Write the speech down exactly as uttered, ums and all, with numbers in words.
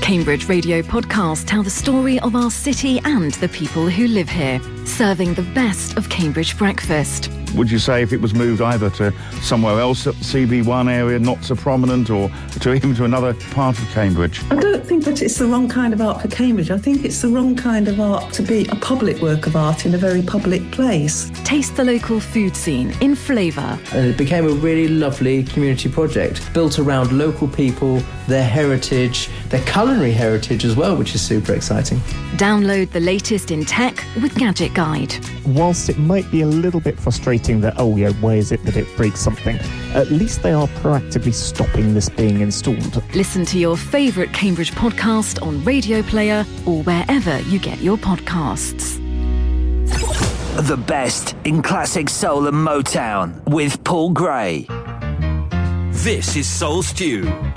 Cambridge Radio podcasts tell the story of our city and the people who live here, serving the best of Cambridge breakfast. Would you say if it was moved either to somewhere else at the C B one area, not so prominent, or to even to another part of Cambridge? I don't think that it's the wrong kind of art for Cambridge. I think it's the wrong kind of art to be a public work of art in a very public place. Taste the local food scene in flavour. And it became a really lovely community project, built around local people, their heritage, their culinary heritage as well, which is super exciting. Download the latest in tech with Gadget Guide. Whilst it might be a little bit frustrating that, oh yeah, why is it that it breaks something, at least they are proactively stopping this being installed. Listen to your favourite Cambridge podcast on Radio Player or wherever you get your podcasts. The best in classic soul and Motown with Paul Gray. This is Soul Stew